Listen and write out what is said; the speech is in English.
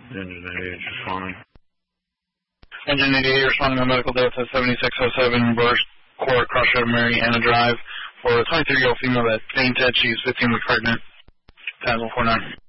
Engine 88 responding. Engine 88 responding to medical death at 7607 Burst Court, Crossroad Mary Anna Drive for a 23-year-old female that fainted. She's 15 weeks pregnant. Tassel 49.